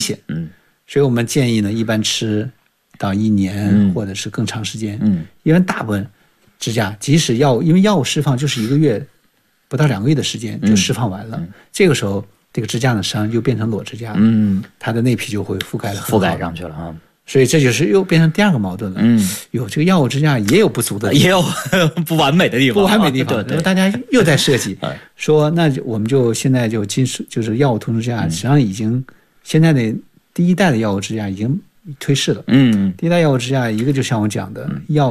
所以我们建议呢，一般吃到1年或者是更长时间。因为大部分支架，即使因为药物释放就是1个月不到2个月的时间就释放完了，这个时候这个支架的伤就变成裸支架了，它的内皮就会覆盖上去了啊。 所以这就是又变成第2个矛盾了。有这个药物支架也有不足的， 也有不完美的地方， 对，大家又在设计说，那我们就现在就是药物通支架，实际上已经现在的第1代的药物支架已经推逝了。第1代药物支架，一个就像我讲的药